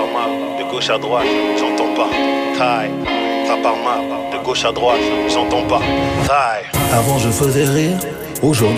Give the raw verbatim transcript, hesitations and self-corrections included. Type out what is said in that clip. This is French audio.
parle mal, de gauche à droite, j'entends pas. Taille, ça parle mal, de gauche à droite, j'entends pas. Taille. Avant je faisais rire, aujourd'hui